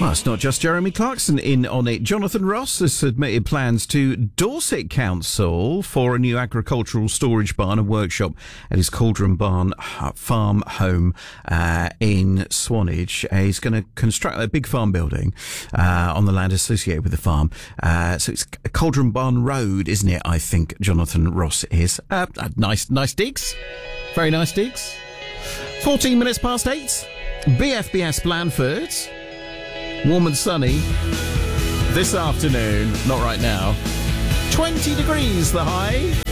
Well, it's not just Jeremy Clarkson in on it. Jonathan Ross has submitted plans to Dorset Council for a new agricultural storage barn and workshop at his Cauldron Barn farm home in Swanage. He's going to construct a big farm building on the land associated with the farm. So it's Cauldron Barn Road, isn't it? I think Jonathan Ross is. Nice digs. Very nice digs. 14 minutes past 8. BFBS Blandford. Warm and sunny this afternoon, not right now. 20 degrees the high.